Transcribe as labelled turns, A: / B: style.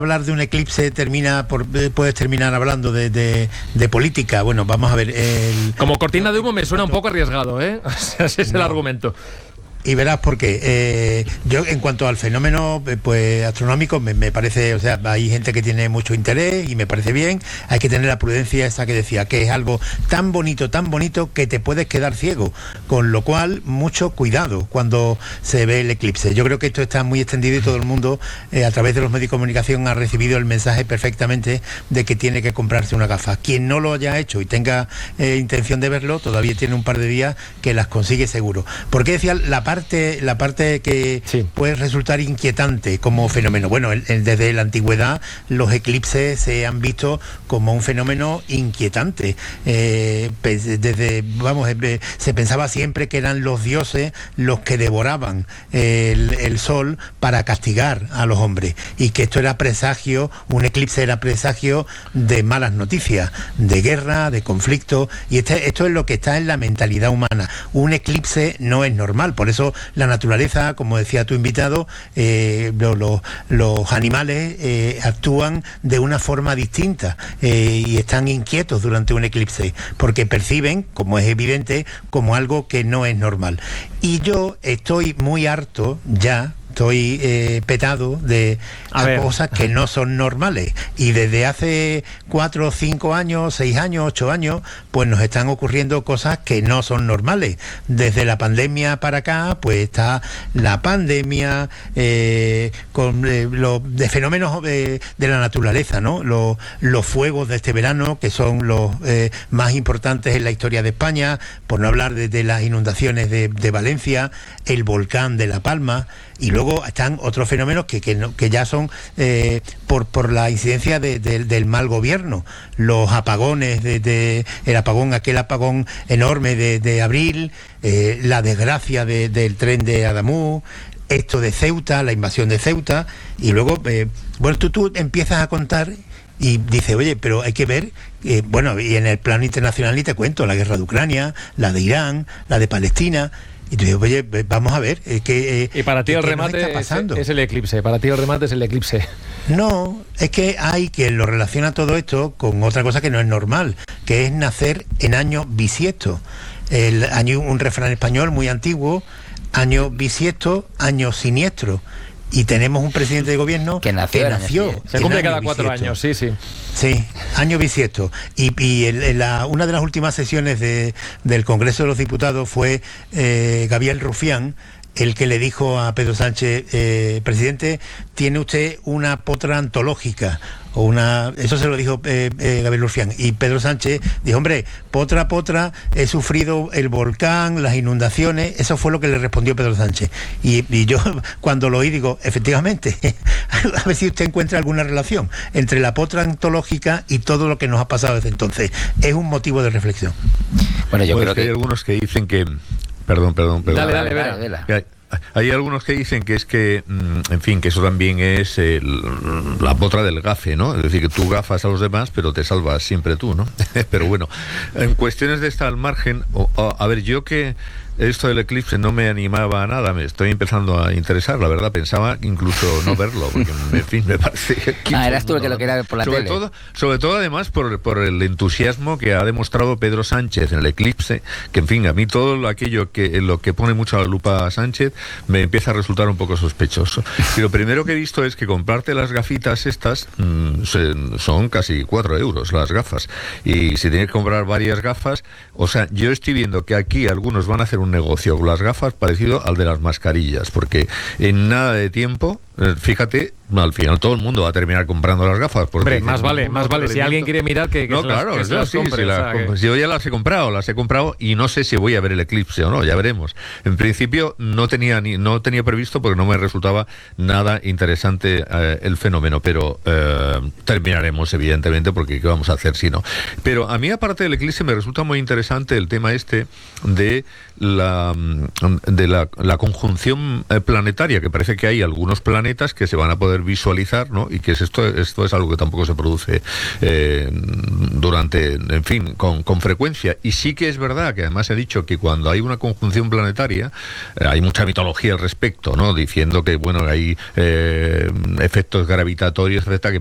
A: hablar de un eclipse puedes terminar hablando de política. Bueno, vamos a ver.
B: Como cortina de humo me suena un poco arriesgado, ¿eh? Ese es el argumento.
A: Y verás por qué. Yo, en cuanto al fenómeno pues astronómico, me parece, o sea, hay gente que tiene mucho interés y me parece bien. Hay que tener la prudencia esa que decía, que es algo tan bonito, que te puedes quedar ciego. Con lo cual, mucho cuidado cuando se ve el eclipse. Yo creo que esto está muy extendido y todo el mundo, a través de los medios de comunicación, ha recibido el mensaje perfectamente de que tiene que comprarse una gafa. Quien no lo haya hecho y tenga intención de verlo, todavía tiene un par de días que las consigue seguro. Porque decía la parte que sí puede resultar inquietante como fenómeno. Bueno, desde la antigüedad los eclipses se han visto como un fenómeno inquietante. Se pensaba siempre que eran los dioses los que devoraban el sol para castigar a los hombres, y que esto era presagio, un eclipse era presagio de malas noticias, de guerra, de conflicto, y esto es lo que está en la mentalidad humana. Un eclipse no es normal, por eso la naturaleza, como decía tu invitado, los animales actúan de una forma distinta y están inquietos durante un eclipse, porque perciben, como es evidente, como algo que no es normal. Y yo estoy muy harto ya, estoy petado de cosas que no son normales, y desde hace 4, 5 años, 6 años, 8 años, pues nos están ocurriendo cosas que no son normales. Desde la pandemia para acá, pues está la pandemia con de fenómenos de la naturaleza, ¿no? Los fuegos de este verano, que son los más importantes en la historia de España, por no hablar de las inundaciones de Valencia, el volcán de La Palma. Y luego están otros fenómenos que ya son por la incidencia del mal gobierno. Los apagones, aquel apagón enorme de abril, la desgracia del tren de Adamuz, esto de Ceuta, la invasión de Ceuta. Y luego, tú empiezas a contar y dices, oye, pero hay que ver, y en el plano internacional ni te cuento, la guerra de Ucrania, la de Irán, la de Palestina. Y tú dices, oye, vamos a ver,
B: y para ti el remate es el eclipse. Para ti el remate es el eclipse.
A: No, es que hay quien lo relaciona todo esto con otra cosa que no es normal, que es nacer en año bisiesto. Un refrán español muy antiguo: año bisiesto, año siniestro. Y tenemos un presidente de gobierno que nació.
B: Se cumple cada 4 años, sí.
A: Sí, año bisiesto. Y una de las últimas sesiones del Congreso de los Diputados fue Gabriel Rufián el que le dijo a Pedro Sánchez, presidente, tiene usted una potra antológica. Eso se lo dijo Gabriel Rufián, y Pedro Sánchez dijo, hombre, potra, he sufrido el volcán, las inundaciones. Eso fue lo que le respondió Pedro Sánchez, y yo cuando lo oí digo, efectivamente, a ver si usted encuentra alguna relación entre la potra antológica y todo lo que nos ha pasado desde entonces. Es un motivo de reflexión.
C: Bueno, yo creo que hay algunos que dicen que perdón.
B: Dale, Vera.
C: Hay algunos que dicen que es que, en fin, que eso también es la potra del gafe, ¿no? Es decir, que tú gafas a los demás, pero te salvas siempre tú, ¿no? Pero bueno, en cuestiones de esta al margen, a ver, yo que esto del eclipse no me animaba a nada, me estoy empezando a interesar, la verdad, pensaba incluso no verlo, porque, en fin, me parece que...
D: eras tú el que lo quería ver por la tele.
C: Sobre todo, además, por el entusiasmo que ha demostrado Pedro Sánchez en el eclipse, que, en fin, a mí todo aquello lo que pone mucho a la lupa a Sánchez me empieza a resultar un poco sospechoso. Y lo primero que he visto es que comprarte las gafitas estas son casi 4 euros las gafas, y si tienes que comprar varias gafas, o sea, yo estoy viendo que aquí algunos van a hacer un negocio con las gafas parecido al de las mascarillas, porque en nada de tiempo, fíjate, al final todo el mundo va a terminar comprando las gafas.
B: Hombre, más vale, si alguien quiere mirar que
C: no, claro, que se las compre. Yo ya las he comprado y no sé si voy a ver el eclipse o no, ya veremos. En principio no tenía previsto, porque no me resultaba nada interesante el fenómeno, pero terminaremos evidentemente, porque ¿qué vamos a hacer si no? Pero a mí, aparte del eclipse, me resulta muy interesante el tema de la conjunción planetaria, que parece que hay algunos planetas planetas que se van a poder visualizar, ¿no? Y que esto es algo que tampoco se produce con frecuencia. Y sí que es verdad que además he dicho que cuando hay una conjunción planetaria, hay mucha mitología al respecto, ¿no? Diciendo que, bueno, hay efectos gravitatorios, etcétera, que